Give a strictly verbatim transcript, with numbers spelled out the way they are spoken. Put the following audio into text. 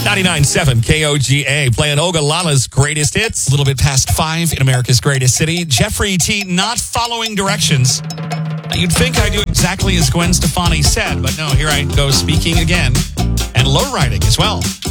ninety-nine point seven K O G A, playing Ogallala's greatest hits. A little bit past five in America's greatest city. Jeffrey T. not following directions. You'd think I do exactly as Gwen Stefani said, but no, here I go speaking again. And low riding as well.